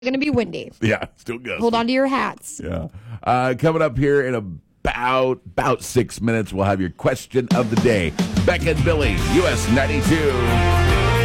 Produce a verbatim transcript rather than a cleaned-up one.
going to be windy. Yeah, still gusty. Hold on to your hats. Yeah. Uh, coming up here in about about six minutes, we'll have your question of the day. Beck and Billy, U S ninety-two.